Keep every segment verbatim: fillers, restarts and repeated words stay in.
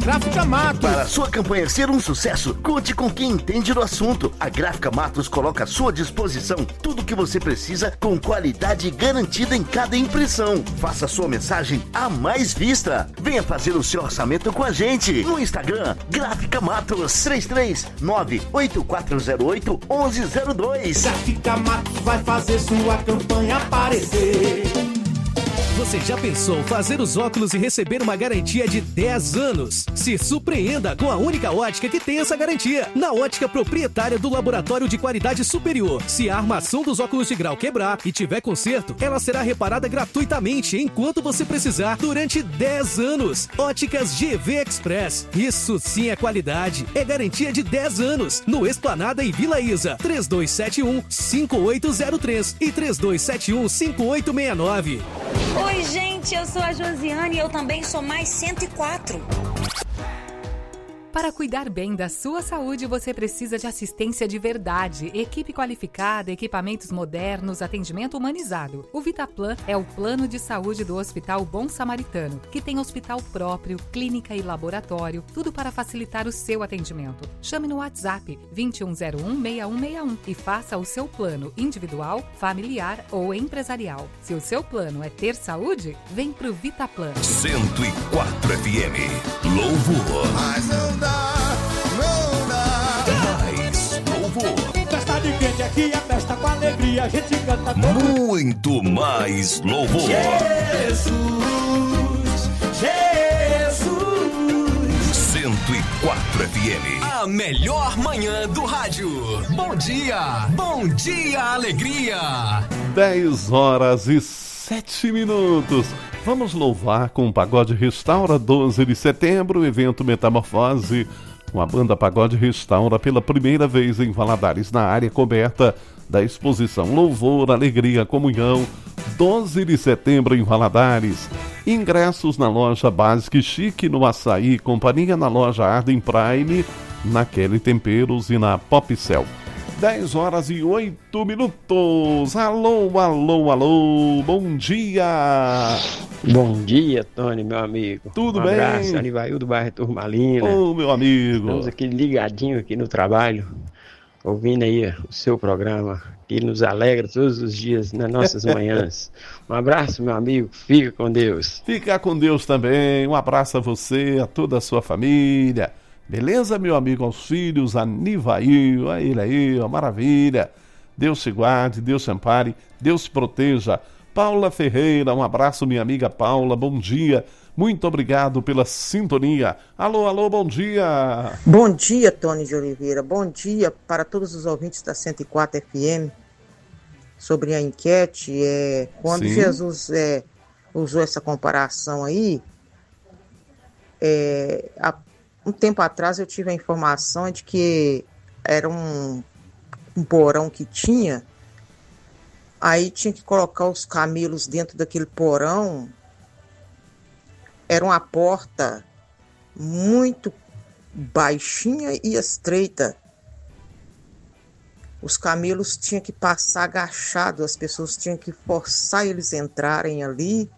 Gráfica Matos. Para a sua campanha ser um sucesso, conte com quem entende do assunto. A Gráfica Matos coloca à sua disposição tudo o que você precisa com qualidade garantida em cada impressão. Faça sua mensagem a mais vista. Venha fazer o seu orçamento com a gente. No Instagram, Gráfica Matos, três três nove, oito quatro zero oito, um um zero dois. Gráfica Matos vai fazer sua campanha aparecer. Você já pensou fazer os óculos e receber uma garantia de dez anos? Se surpreenda com a única ótica que tem essa garantia. Na ótica proprietária do Laboratório de Qualidade Superior. Se a armação dos óculos de grau quebrar e tiver conserto, ela será reparada gratuitamente enquanto você precisar durante dez anos. Óticas G V Express. Isso sim é qualidade. É garantia de dez anos. No Esplanada e Vila Isa. três dois sete um, cinco oito zero três e três dois sete um, cinco oito seis nove. Oi, gente, eu sou a Josiane e eu também sou mais cento e quatro. Para cuidar bem da sua saúde, você precisa de assistência de verdade, equipe qualificada, equipamentos modernos, atendimento humanizado. O Vitaplan é o plano de saúde do Hospital Bom Samaritano, que tem hospital próprio, clínica e laboratório, tudo para facilitar o seu atendimento. Chame no WhatsApp vinte e um zero um, seis um seis um e faça o seu plano individual, familiar ou empresarial. Se o seu plano é ter saúde, vem pro Vitaplan. cento e quatro F M. Louvor. Mas não dá, não dá. Mais louvor. Festa de crente aqui é festa com alegria. A gente canta todo. Muito mais louvor. Jesus, Jesus. cento e quatro F M. A melhor manhã do rádio. Bom dia, bom dia, alegria. dez horas e sete minutos. Vamos louvar com o Pagode Restaura, doze de setembro, evento Metamorfose. Uma banda Pagode Restaura pela primeira vez em Valadares, na área coberta da exposição Louvor, Alegria, Comunhão, doze de setembro em Valadares. Ingressos na loja Basic Chique, no Açaí, companhia na loja Arden Prime, na Kelly Temperos e na Popcel. dez horas e oito minutos. Alô, alô, alô. Bom dia. Bom dia, Tony, meu amigo. Tudo um bem? Um abraço, Anivail do bairro Turmalina. Ô, meu amigo. Estamos aqui ligadinho aqui no trabalho, ouvindo aí o seu programa, que nos alegra todos os dias nas nossas manhãs. Um abraço, meu amigo. Fica com Deus. Fica com Deus também. Um abraço a você, a toda a sua família. Beleza, meu amigo, aos filhos, a Nivail, a ele aí, ó, maravilha. Deus te guarde, Deus te ampare, Deus te proteja. Paula Ferreira, um abraço, minha amiga Paula, bom dia. Muito obrigado pela sintonia. Alô, alô, bom dia. Bom dia, Tony de Oliveira. Bom dia para todos os ouvintes da cento e quatro F M. Sobre a enquete, é, quando Sim. Jesus é, usou essa comparação aí, é, a Um tempo atrás eu tive a informação de que era um, um porão que tinha, aí tinha que colocar os camelos dentro daquele porão. Era uma porta muito baixinha e estreita. Os camelos tinham que passar agachados, as pessoas tinham que forçar eles a entrarem ali.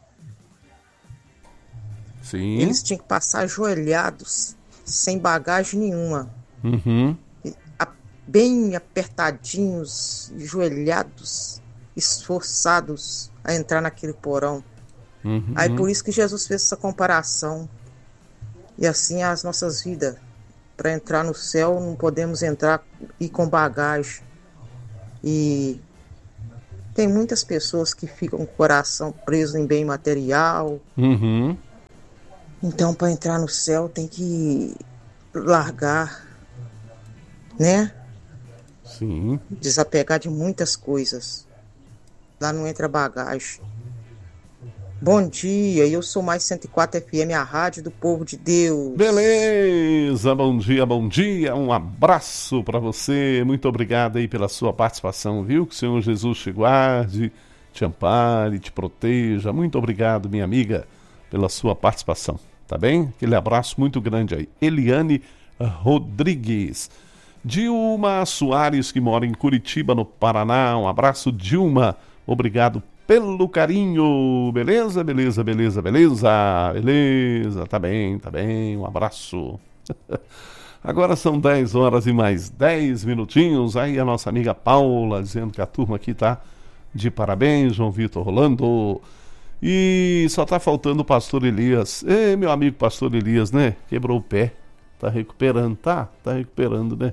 Sim. Eles tinham que passar ajoelhados, sem bagagem nenhuma. Uhum. Bem apertadinhos, ajoelhados, esforçados a entrar naquele porão. Uhum. Aí por isso que Jesus fez essa comparação. E assim as nossas vidas. Para entrar no céu não podemos entrar e com bagagem. E tem muitas pessoas que ficam com o coração preso em bem material. Uhum. Então, para entrar no céu, tem que largar, né? Sim. Desapegar de muitas coisas. Lá não entra bagagem. Bom dia, eu sou mais cento e quatro F M, a rádio do povo de Deus. Beleza, bom dia, bom dia. Um abraço para você. Muito obrigado aí pela sua participação, viu? Que o Senhor Jesus te guarde, te ampare, te proteja. Muito obrigado, minha amiga, pela sua participação, tá bem? Aquele abraço muito grande aí. Eliane Rodrigues. Dilma Soares, que mora em Curitiba, no Paraná. Um abraço, Dilma. Obrigado pelo carinho. Beleza, beleza, beleza, beleza, beleza. Tá bem, tá bem. Um abraço. Agora são dez horas e mais dez minutinhos. Aí a nossa amiga Paula dizendo que a turma aqui tá de parabéns, João Vitor Rolando. E só tá faltando o pastor Elias. Ei, meu amigo pastor Elias, né? Quebrou o pé. Tá recuperando, tá? Tá recuperando, né?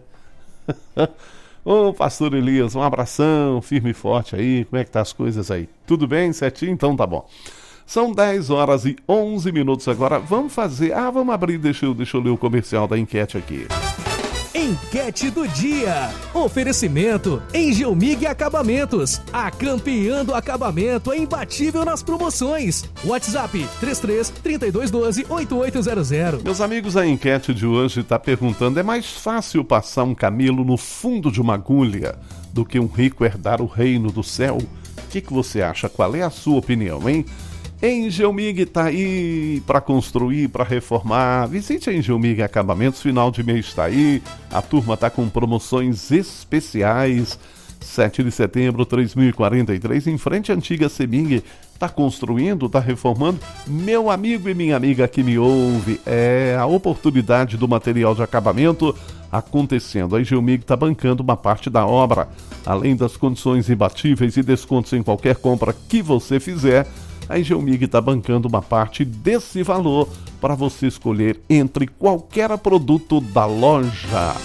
Ô, pastor Elias, um abração, firme e forte aí. Como é que tá as coisas aí? Tudo bem, certinho? Então tá bom. São dez horas e onze minutos agora. Vamos fazer... Ah, vamos abrir, deixa eu, deixa eu ler o comercial da enquete aqui. Enquete do dia. Oferecimento Engelmig Acabamentos. A campeã do acabamento é imbatível nas promoções. WhatsApp três três, três dois um dois, oito oito zero zero. Meus amigos, a enquete de hoje está perguntando: é mais fácil passar um camelo no fundo de uma agulha do que um rico herdar o reino do céu? O que, que você acha? Qual é a sua opinião, hein? Engelmig está aí para construir, para reformar. Visite a Engelmig Acabamentos, final de mês está aí. A turma está com promoções especiais. sete de setembro, três mil e quarenta e três, em frente à antiga Semig. Está construindo, está reformando. Meu amigo e minha amiga que me ouve, é a oportunidade do material de acabamento acontecendo. A Engelmig está bancando uma parte da obra. Além das condições imbatíveis e descontos em qualquer compra que você fizer, a Engelmig está bancando uma parte desse valor para você escolher entre qualquer produto da loja.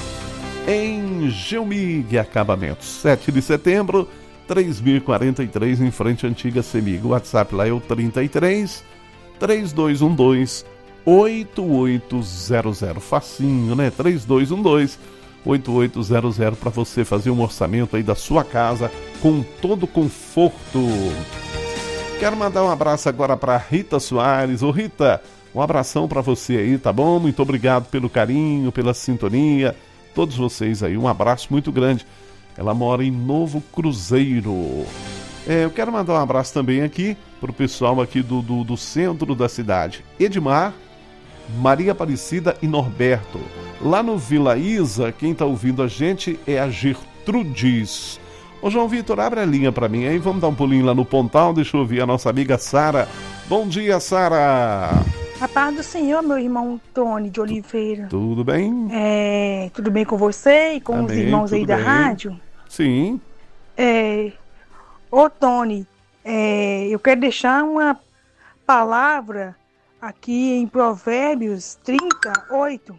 Engelmig Acabamentos, sete de setembro, três mil e quarenta e três, em frente à antiga Semig. O WhatsApp lá é o trinta e três, três dois um dois, oito oito zero zero. Facinho, né? três dois um dois, oito oito zero zero para você fazer um orçamento aí da sua casa com todo conforto. Quero mandar um abraço agora para Rita Soares. Ô Rita, um abração para você aí, tá bom? Muito obrigado pelo carinho, pela sintonia. Todos vocês aí, um abraço muito grande. Ela mora em Novo Cruzeiro. É, eu quero mandar um abraço também aqui pro pessoal aqui do, do, do centro da cidade. Edmar, Maria Aparecida e Norberto. Lá no Vila Isa, quem tá ouvindo a gente é a Gertrudes. Ô João Vitor, abre a linha pra mim aí, vamos dar um pulinho lá no Pontal, deixa eu ouvir a nossa amiga Sara. Bom dia, Sara. A paz do Senhor, meu irmão Tony de Oliveira. Tudo bem? É, tudo bem com você e com Amém, os irmãos aí da bem. Rádio? Sim. É, ô Tony, é, eu quero deixar uma palavra aqui em Provérbios trinta e oito,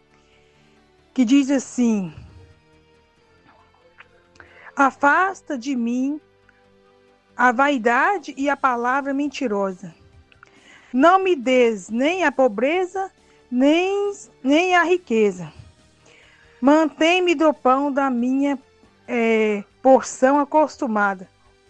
que diz assim: afasta de mim a vaidade e a palavra mentirosa. Não me des nem a pobreza, nem, nem a riqueza. Mantém-me do pão da minha é, porção acostumada.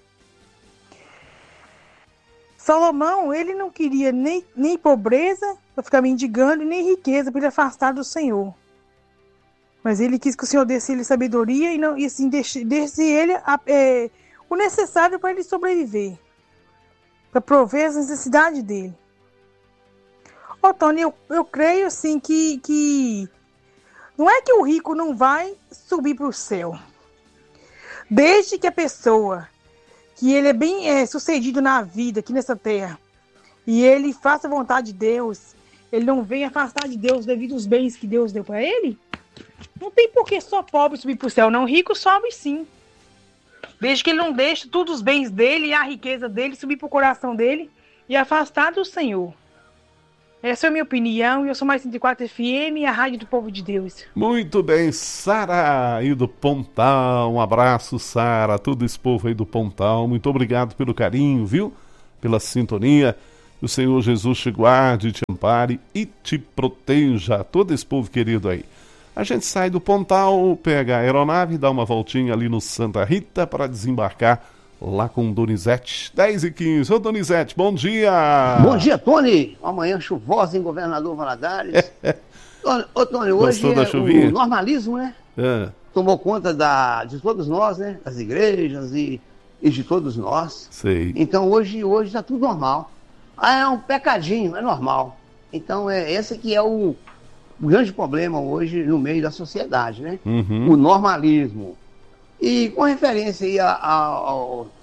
Salomão, ele não queria nem, nem pobreza para ficar mendigando, nem riqueza para ele afastar do Senhor. Mas ele quis que o Senhor desse ele sabedoria e, não, e assim, desse, desse ele a, é, o necessário para ele sobreviver, para prover as necessidades dele. Ô Tony, eu, eu creio assim que, que não é que o rico não vai subir para o céu. Desde que a pessoa, que ele é bem é, sucedido na vida aqui nessa terra, e ele faça a vontade de Deus, ele não venha afastar de Deus devido aos bens que Deus deu para ele, não tem por que só pobre subir para o céu, não. Rico sobe sim. Desde que ele não deixe todos os bens dele e a riqueza dele subir para o coração dele e afastar do Senhor. Essa é a minha opinião, e eu sou mais cento e quatro F M, a Rádio do Povo de Deus. Muito bem, Sara aí do Pontal, um abraço, Sara, todo esse povo aí do Pontal, muito obrigado pelo carinho, viu? Pela sintonia. O Senhor Jesus te guarde, te ampare e te proteja, todo esse povo querido aí. A gente sai do Pontal, pega a aeronave, dá uma voltinha ali no Santa Rita para desembarcar lá com Donizete. dez e quinze. Ô Donizete, bom dia! Bom dia, Tony! Uma manhã chuvosa em Governador Valadares. Ô Tony, hoje é o normalismo, né? É. Tomou conta da, de todos nós, né? Das igrejas e, e de todos nós. Sei. Então hoje hoje está tudo normal. Ah, é um pecadinho, é normal. Então é esse que é o, o grande problema hoje no meio da sociedade, né? Uhum. O normalismo. E com referência aí ao, ao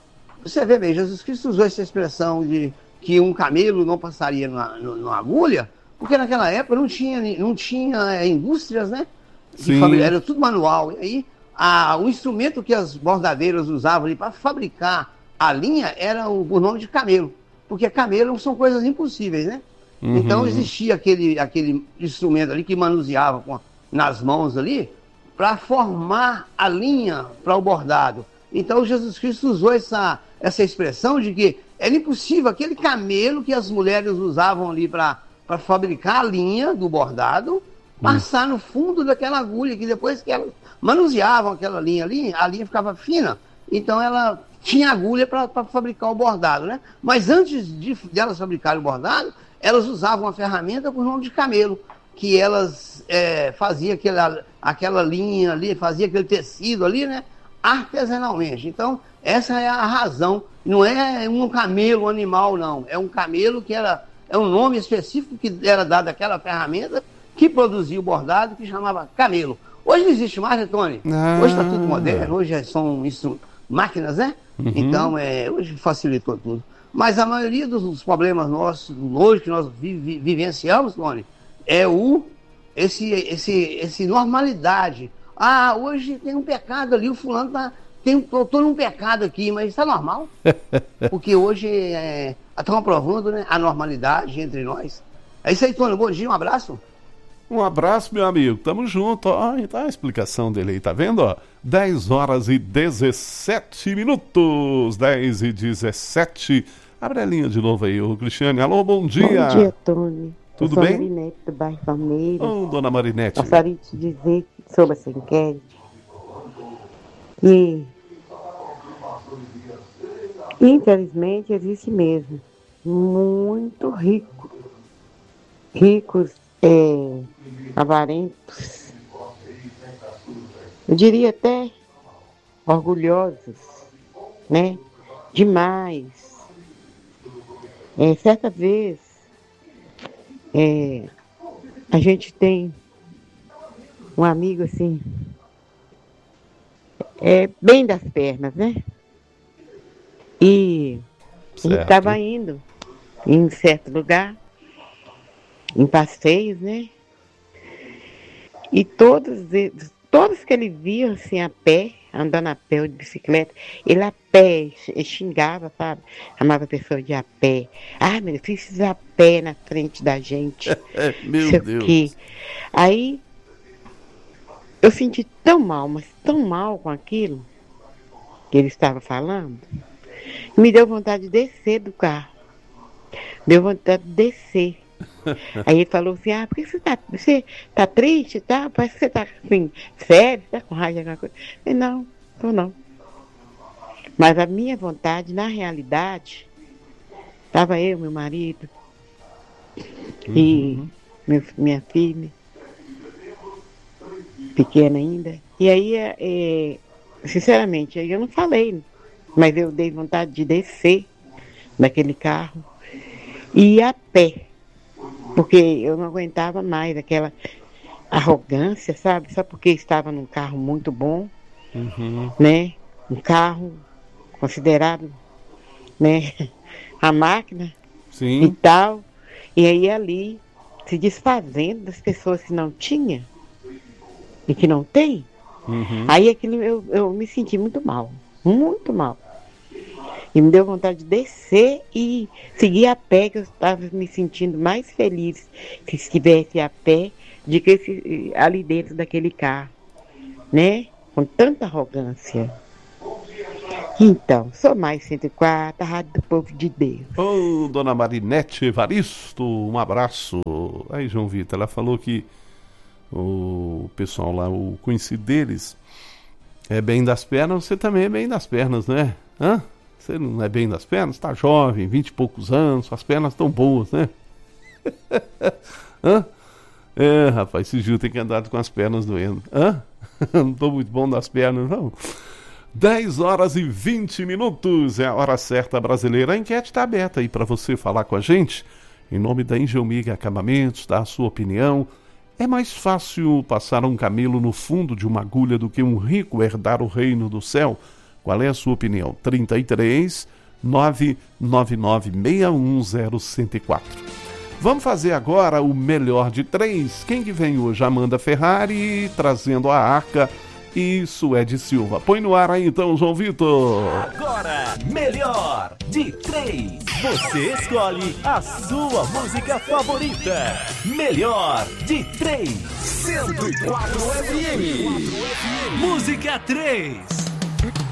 você vê bem, Jesus Cristo usou essa expressão de que um camelo não passaria numa, numa agulha, porque naquela época não tinha, não tinha é, indústrias, né? De família, era tudo manual. E aí, a, o instrumento que as bordadeiras usavam ali para fabricar a linha era o, o nome de camelo, porque camelo são coisas impossíveis, né? Uhum. Então existia aquele, aquele instrumento ali que manuseava com, nas mãos ali para formar a linha para o bordado. Então Jesus Cristo usou essa, essa expressão de que era impossível aquele camelo que as mulheres usavam ali para fabricar a linha do bordado passar no fundo daquela agulha, que depois que elas manuseavam aquela linha ali, a linha ficava fina, então ela tinha agulha para fabricar o bordado, né? Mas antes de, de elas fabricarem o bordado, elas usavam uma ferramenta por nome de camelo, que elas é, faziam aquela, aquela linha ali, fazia aquele tecido ali, né? Artesanalmente. Então, essa é a razão. Não é um camelo, um animal, não. É um camelo que era, é um nome específico que era dado àquela ferramenta que produzia o bordado, que chamava camelo. Hoje não existe mais, né, Tony? Ah. Hoje está tudo moderno, hoje são isso, máquinas, né? Uhum. Então, é, hoje facilitou tudo. Mas a maioria dos problemas nossos, hoje que nós vi, vi, vivenciamos, Tony, é o, esse, esse, esse normalidade. Ah, hoje tem um pecado ali, o fulano tá, tem, tô, tô num pecado aqui, mas está normal. Porque hoje é, estão aprovando, né, a normalidade entre nós. É isso aí, Tony. Bom dia, um abraço. Um abraço, meu amigo. Tamo junto. Ó, tá a explicação dele aí, tá vendo? Ó, dez horas e dezessete minutos. dez e dezessete. Abre a linha de novo aí, ô Cristiane. Alô, bom dia. Bom dia, Tony. Tudo Eu sou bem? Marinete do bairro Palmeiras. Ô, dona Marinete. Gostaria de te dizer sobre essa enquete que, infelizmente, existe mesmo muito rico, ricos, é, avarentos, eu diria até orgulhosos, né? Demais. É, certa vez, é, a gente tem um amigo assim, é, bem das pernas, né? E ele estava indo em certo lugar, em passeios, né? E todos eles, todos que ele via assim a pé, andando a pé ou de bicicleta, ele a pé, ele xingava, sabe? Chamava a pessoa de a pé. Ah, meu filho, fiz a pé na frente da gente. Meu sei Deus. Que. Aí, eu senti tão mal, mas tão mal com aquilo que ele estava falando, me deu vontade de descer do carro. Deu vontade de descer. Aí ele falou assim, ah, por que você tá, você tá triste, tá? Parece que você tá assim, sério, tá com raiva de alguma coisa. Eu falei, não, tô não. Mas a minha vontade, na realidade, estava eu, meu marido, uhum. e meu, minha filha, pequena ainda. E aí, é, sinceramente, eu não falei, mas eu dei vontade de descer daquele carro e ir a pé. Porque eu não aguentava mais aquela arrogância, sabe? Só porque estava num carro muito bom, uhum. né? Um carro considerado, né? A máquina. Sim. E tal. E aí ali, se desfazendo das pessoas que não tinham e que não tem. Uhum. Aí aquilo eu, eu me senti muito mal. Muito mal. E me deu vontade de descer e seguir a pé, que eu estava me sentindo mais feliz se estivesse a pé do que esse, ali dentro daquele carro, né? Com tanta arrogância. Então, sou mais cento e quatro, a Rádio do Povo de Deus. Ô, dona Marinete Evaristo, um abraço. Aí, João Vitor, ela falou que o pessoal lá, o conhecido deles, é bem das pernas, você também é bem das pernas, né? Hã? Você não é bem das pernas? Tá jovem, vinte e poucos anos, suas pernas estão boas, né? Hã? É, rapaz, esse Gil tem que andar com as pernas doendo. Hã? Não tô muito bom das pernas, não. dez horas e vinte minutos, é a hora certa brasileira. A enquete está aberta aí para você falar com a gente. Em nome da Engelmig Acabamentos, dar a sua opinião. É mais fácil passar um camelo no fundo de uma agulha do que um rico herdar o reino do céu? Qual é a sua opinião? trinta e três, nove nove nove, seis um zero, um zero quatro. Vamos fazer agora o melhor de três. Quem que vem hoje? Amanda Ferrari, trazendo a arca. Isso é de Silva. Põe no ar aí então, João Vitor. Agora, melhor de três. Você escolhe a sua música favorita. Melhor de três. cento e quatro F M. Música três.